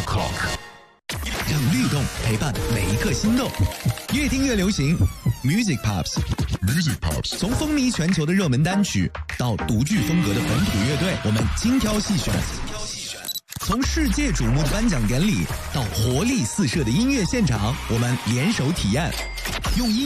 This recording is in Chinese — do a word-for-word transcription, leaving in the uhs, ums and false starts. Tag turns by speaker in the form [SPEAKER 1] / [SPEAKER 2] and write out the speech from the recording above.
[SPEAKER 1] o'clock， 让律动陪伴每一个心动，越听越流行。Music Pops，Music Pops， 从风靡全球的热门单曲到独具风格的本土乐队，我们精挑细选。从世界瞩目的颁奖典礼到活力四射的音乐现场，我们联手体验，用音